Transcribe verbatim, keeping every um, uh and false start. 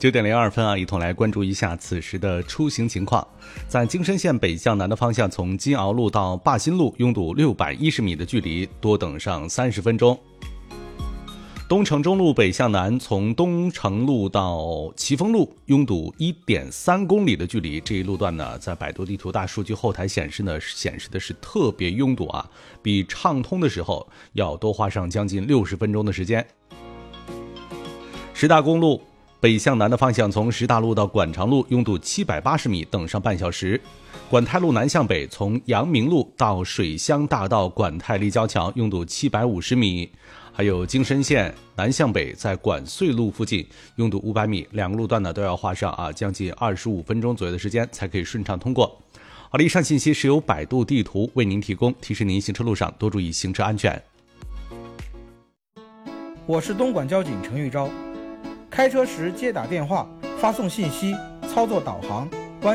九点零二分啊，一同来关注一下此时的出行情况。在京深线北向南的方向，从金鳌路到灞新路拥堵六百一十米的距离，多等上三十分钟。东城中路北向南，从东城路到奇峰路拥堵 一点三公里的距离，这一路段呢，在百度地图大数据后台显示呢，显示的是特别拥堵啊，比畅通的时候要多花上将近六十分钟的时间。石大公路北向南的方向，从石大路到管长路拥堵七百八十米，等上半小时。管泰路南向北，从阳明路到水乡大道管泰立交桥拥堵七百五十米。还有京深线南向北，在管穗路附近拥堵五百米，两个路段呢都要花上啊将近二十五分钟左右的时间才可以顺畅通过。好了，以上信息是由百度地图为您提供，提示您行车路上多注意行车安全。 我是东莞交警陈玉昭，开车时接打电话、发送信息、操作导航，